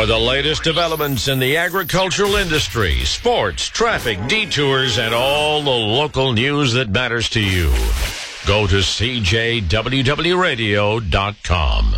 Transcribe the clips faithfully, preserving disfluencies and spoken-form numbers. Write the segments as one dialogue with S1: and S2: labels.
S1: For the latest developments in the agricultural industry, sports, traffic, detours, and all the local news that matters to you, go to C J W W radio dot com.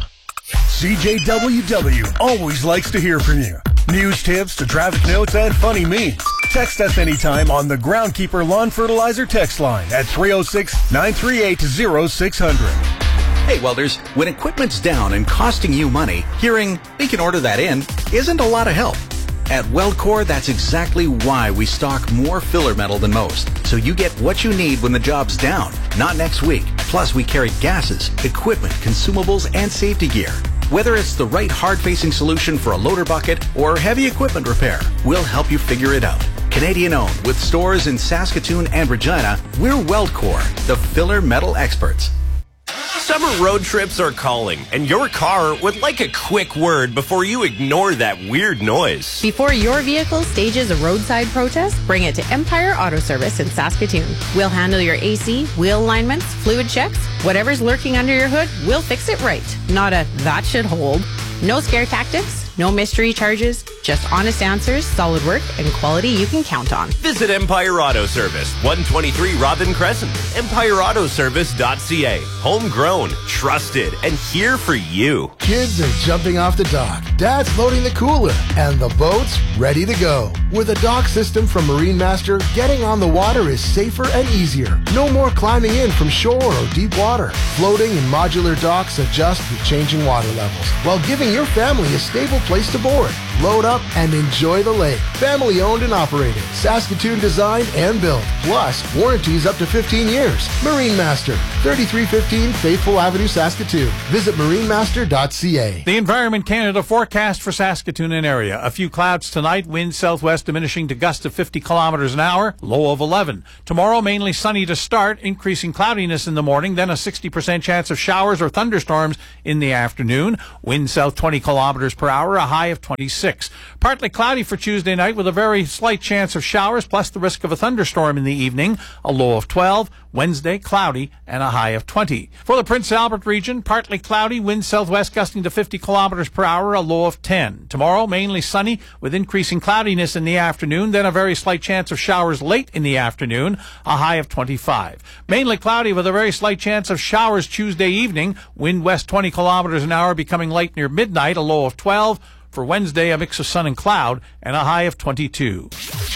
S2: C J W W always likes to hear from you. News tips to traffic notes and funny memes. Text us anytime on the Groundkeeper Lawn Fertilizer text line at three oh six, nine three eight, oh six hundred.
S3: Hey, welders, when equipment's down and costing you money, hearing, we can order that in, isn't a lot of help. At Weldcore, that's exactly why we stock more filler metal than most, so you get what you need when the job's down, not next week. Plus, we carry gases, equipment, consumables, and safety gear. Whether it's the right hard-facing solution for a loader bucket or heavy equipment repair, we'll help you figure it out. Canadian-owned, with stores in Saskatoon and Regina, we're Weldcore, the filler metal experts.
S4: Summer road trips are calling, and your car would like a quick word before you ignore that weird noise.
S5: Before your vehicle stages a roadside protest, bring it to Empire Auto Service in Saskatoon. We'll handle your A C, wheel alignments, fluid checks. Whatever's lurking under your hood, we'll fix it right. Not a that should hold. No scare tactics, no mystery charges, just honest answers, solid work, and quality you can count on.
S4: Visit Empire Auto Service, one twenty-three Robin Crescent, empire auto service dot c a. Homegrown, trusted, and here for you.
S6: Kids are jumping off the dock, Dad's loading the cooler, and the boat's ready to go. With a dock system from Marine Master, getting on the water is safer and easier. No more climbing in from shore or deep water. Floating and modular docks adjust with changing water levels, while giving your family a stable place to board. Load up and enjoy the lake. Family owned and operated. Saskatoon designed and built. Plus, warranties up to fifteen years. Marine Master, thirty-three fifteen Faithful Avenue, Saskatoon. Visit marine master dot c a.
S7: The Environment Canada forecast for Saskatoon and area. A few clouds tonight. Wind southwest diminishing to gusts of fifty kilometers an hour. Low of eleven. Tomorrow, mainly sunny to start. Increasing cloudiness in the morning. Then a sixty percent chance of showers or thunderstorms in the afternoon. Wind south twenty kilometers per hour. A high of twenty-six. Partly cloudy for Tuesday night with a very slight chance of showers plus the risk of a thunderstorm in the evening. A low of twelve. Wednesday, cloudy and a high of twenty. For the Prince Albert region, partly cloudy, wind southwest gusting to fifty kilometers per hour, a low of ten. Tomorrow, mainly sunny with increasing cloudiness in the afternoon, then a very slight chance of showers late in the afternoon, a high of twenty-five. Mainly cloudy with a very slight chance of showers Tuesday evening, wind west twenty kilometers an hour becoming light near midnight, a low of twelve. For Wednesday, a mix of sun and cloud and a high of twenty-two.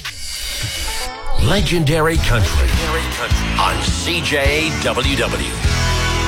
S1: Legendary Country on C J W W.